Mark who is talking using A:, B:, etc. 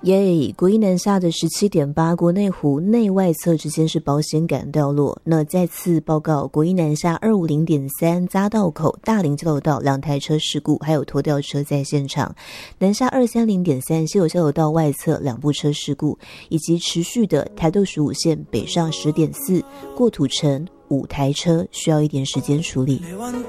A: 耶！国一南下的17.8，国内湖内外侧之间是保险杆掉落。那再次报告，国一南下250.3匝道口大林交流道2台车事故，还有拖吊车在现场。南下230.3西有交流道外侧2部车事故，以及持续的台六15线北上10.4过土城5台车需要一点时间处理。